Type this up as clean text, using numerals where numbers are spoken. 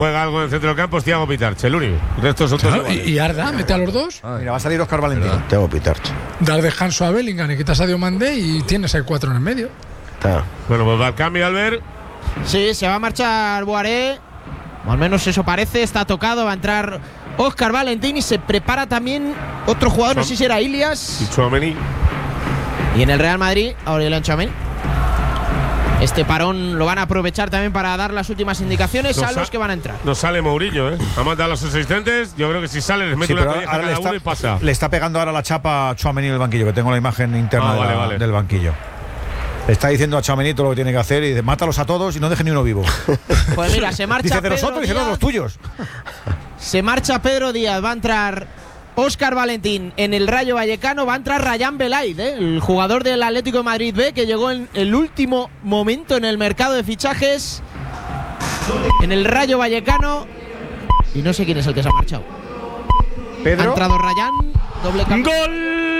juega algo en el centro del campo es Thiago Pitarch, el único. El resto son todos iguales. Y Arda, mete a los dos. Mira, va a salir Óscar Valentín. Thiago Pitarch. Dar descanso a Bellingham y quitas a Diomandé y tienes ahí 4 en el medio. Está. Bueno, pues va al cambio, Albert. Sí, se va a marchar Boiré. O al menos eso parece. Está tocado. Va a entrar Óscar Valentín y se prepara también otro jugador. No sé si era Ilias. Y Tchouaméni. Y en el Real Madrid, Aurélien Tchouaméni. Este parón lo van a aprovechar también para dar las últimas indicaciones a los que van a entrar. No sale Mourinho, ¿eh? Ha mandado a los asistentes. Yo creo que si sale les mete una colleja a cada uno y pasa. Le está pegando ahora la chapa a Tchouaméni en el banquillo, que tengo la imagen interna del banquillo. Le está diciendo a Tchouaméni todo lo que tiene que hacer y dice, mátalos a todos y no deje ni uno vivo. Pues mira, se marcha dice de Pedro nosotros y de los tuyos. Se marcha Pedro Díaz, va a entrar Óscar Valentín en el Rayo Vallecano, va a entrar Rayán Belaid, el jugador del Atlético de Madrid B, que llegó en el último momento en el mercado de fichajes en el Rayo Vallecano. Y no sé quién es el que se ha marchado. Pedro. Ha entrado Rayán, doble cambio. ¡Gol!